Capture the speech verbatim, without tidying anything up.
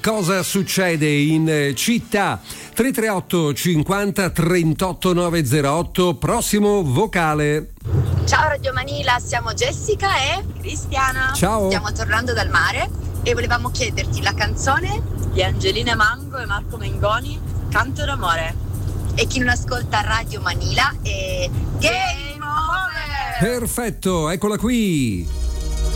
cosa succede in città. tre tre otto cinquanta trentotto novecentotto, prossimo vocale. Ciao Radio Manila, siamo Jessica e Cristiana. Ciao. Stiamo tornando dal mare e volevamo chiederti la canzone di Angelina Mango e Marco Mengoni, Canto d'amore. E chi non ascolta Radio Manila è Game Over. Perfetto, eccola qui.